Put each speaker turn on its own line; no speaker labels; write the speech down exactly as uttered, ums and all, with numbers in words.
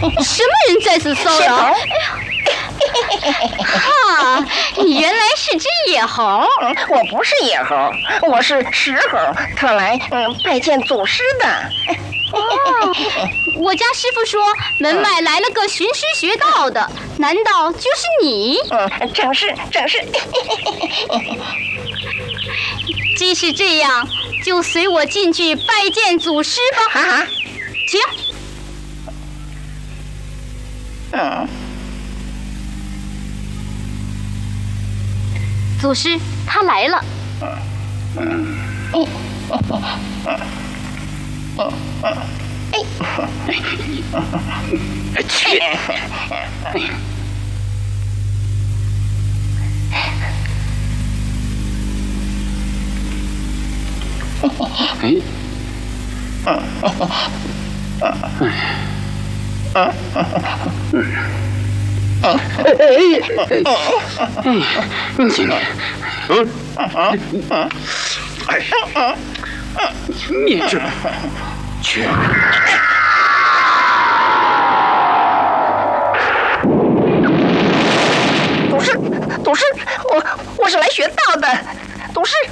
什么人在此骚扰？啊，你原来是只野猴。
嗯，我不是野猴，我是石猴，特来嗯拜见祖师的。
哦，我家师傅说门外来了个寻师学道的，难道就是你？
嗯，正是正是。
既是这样，就随我进去拜见祖师吧。
哈哈，
请。
嗯，
祖师他来了。
嗯嗯嗯嗯嗯哎，去！
哎，嗯，嗯，嗯，哎哎，你进来，嗯，嗯，哎，你这去。
祖师，祖师，我我是来学道的，祖师。